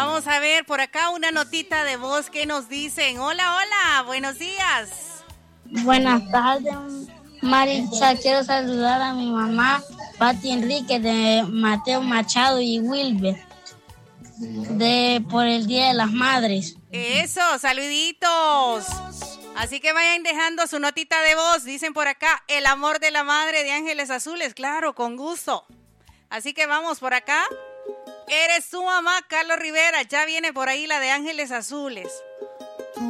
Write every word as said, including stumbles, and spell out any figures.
Vamos a ver por acá una notita de voz que nos dicen. Hola, hola, buenos días. Buenas tardes, Maritza. Quiero saludar a mi mamá, Pati Enrique, de Mateo Machado y Wilber, de por el Día de las Madres. Eso, saluditos. Así que vayan dejando su notita de voz. Dicen por acá, el amor de la madre de Ángeles Azules. Claro, con gusto. Así que vamos por acá. Eres tu mamá, Carlos Rivera. Ya viene por ahí la de Ángeles Azules.